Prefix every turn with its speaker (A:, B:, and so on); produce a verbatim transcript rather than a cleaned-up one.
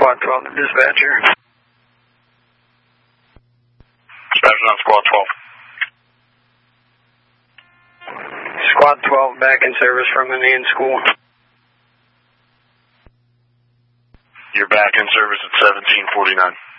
A: Squad twelve to dispatcher.
B: Dispatcher on Squad twelve.
A: Squad twelve back in service from the main school.
B: You're back in service at seventeen forty-nine.